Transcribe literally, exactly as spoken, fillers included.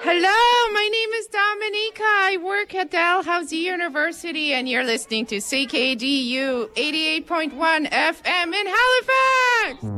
Hello, my name is Dominica. I work at Dalhousie University, and you're listening to C K D U eighty-eight point one F M in Halifax.